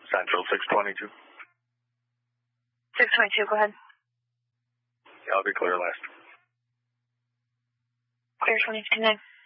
Central 622. 622, go ahead. Yeah, I'll be clear last. Clear 22.9.